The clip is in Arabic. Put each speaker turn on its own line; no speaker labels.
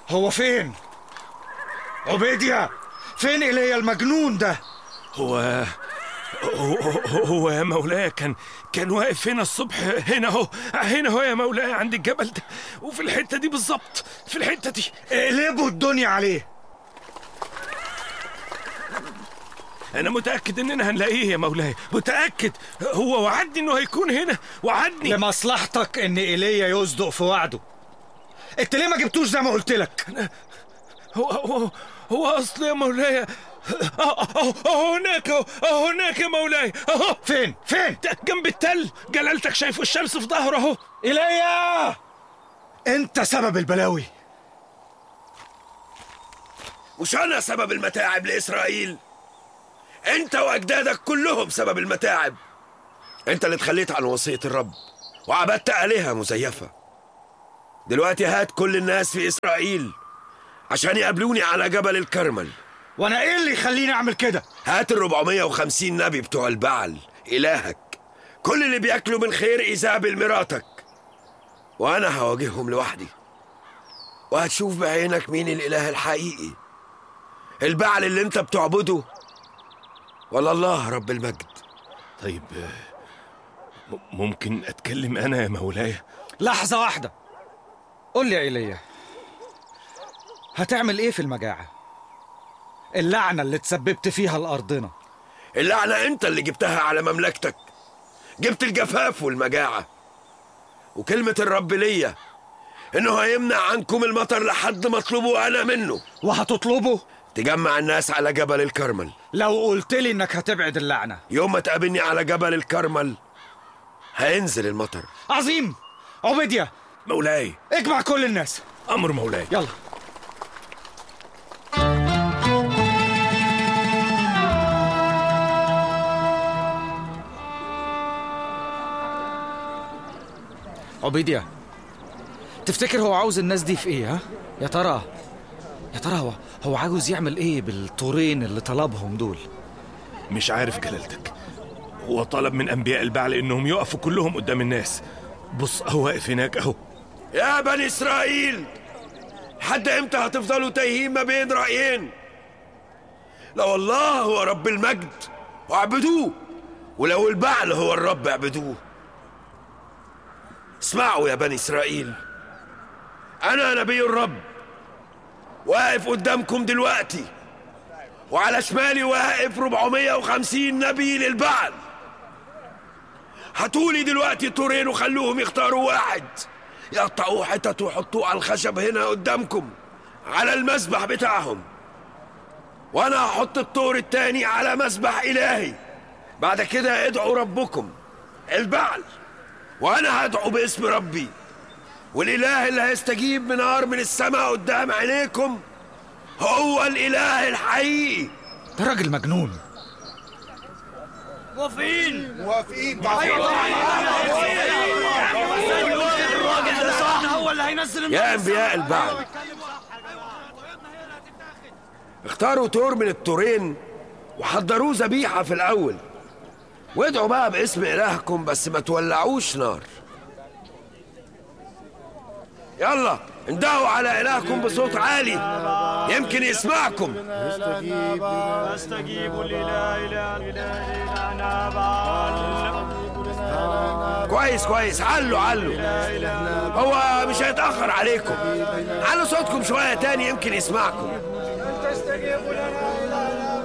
هو فين؟ عبيديا، فين إيليا المجنون ده؟
هو يا مولاي كان واقف هنا الصبح، هنا هو يا مولاي عند الجبل ده، وفي الحتة دي بالظبط، في الحتة دي.
اقلبوا الدنيا عليه.
أنا متأكد إننا هنلاقيه يا مولاي، متأكد. هو وعدني إنه هيكون هنا، وعدني.
لمصلحتك إن إيليا يصدق في وعده. أنت ليه ما جبتوش زي ما قلت لك؟
هو أصل يا مولاي هناك يا مولاي.
فين؟
جنب التل، جلالتك شايفه الشمس في ظهره اهو.
إيليا، أنت سبب البلاوي.
مش أنا سبب المتاعب لإسرائيل، أنت وأجدادك كلهم سبب المتاعب. أنت اللي تخليت عن وصية الرب وعبدت آلهة مزيفة. دلوقتي هات كل الناس في إسرائيل عشان يقابلوني على جبل الكرمل.
وأنا إيه اللي يخليني أعمل كده؟
هات 450 نبي بتوع البعل إلهك، كل اللي بياكلوا من خير إيزابل مراتك، وأنا هواجههم لوحدي، وهتشوف بعينك مين الإله الحقيقي، البعل اللي أنت بتعبده ولا الله رب المجد.
طيب ممكن أتكلم أنا يا مولاي؟
لحظة واحدة. قول لي يا إيليا، هتعمل إيه في المجاعة؟ اللعنة اللي تسببت فيها لأرضنا.
اللعنة أنت اللي جبتها على مملكتك، جبت الجفاف والمجاعة. وكلمة الرب ليا إنه هيمنع عنكم المطر لحد ما اطلبه أنا منه.
وهتطلبه؟
تجمع الناس على جبل الكرمل.
لو قلت لي إنك هتبعد اللعنة،
يوم ما تقابلني على جبل الكرمل هينزل المطر.
عظيم. عبيديا
مولاي،
اجمع كل الناس.
أمر مولاي.
يلا. عبيديا، تفتكر هو عاوز الناس دي في ايه؟ ها يا ترى هو عاوز يعمل ايه بالطورين اللي طلبهم دول؟
مش عارف جلالتك. هو طلب من أنبياء البعل إنهم يقفوا كلهم قدام الناس. بص، هو واقف هناك أهو.
يا بني إسرائيل، حد إمتى هتفضلوا تايهين ما بين رأيين؟ لو الله هو رب المجد واعبدوه، ولو البعل هو الرب اعبدوه. اسمعوا يا بني إسرائيل، أنا نبي الرب واقف قدامكم دلوقتي، وعلى شمالي واقف 450 نبي للبعل. هاتولي دلوقتي طورين وخلوهم يختاروا واحد، يقطعوه حتت ويحطوه على الخشب هنا قدامكم على المذبح بتاعهم، وأنا هحط الطور التاني على مذبح إلهي. بعد كده ادعوا ربكم البعل، وأنا هدعو باسم ربي، والإله اللي هيستجيب من نار من السماء قدام عينيكم هو الإله الحقيقي.
ده راجل مجنون.
موافقين. هو اللي هينزل
يا أنبياء البعل، اختاروا طور من الطورين وحضروه ذبيحة في الأول، وادعوا بقى باسم إلهكم، بس ما تولعوش نار. يلا اندهوا على إلهكم بصوت عالي يمكن يسمعكم.
استجيبوا لإلهنا
كويس، علوا هو مش هيتأخر عليكم. علوا صوتكم شوية تاني يمكن يسمعكم.
تستجيبوا